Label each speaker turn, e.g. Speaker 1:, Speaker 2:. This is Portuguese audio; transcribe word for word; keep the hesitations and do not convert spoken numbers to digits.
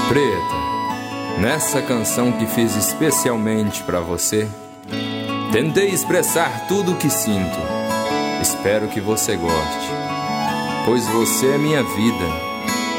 Speaker 1: Preta, nessa canção que fiz especialmente pra você, tentei expressar tudo o que sinto. Espero que você goste, pois você é minha vida.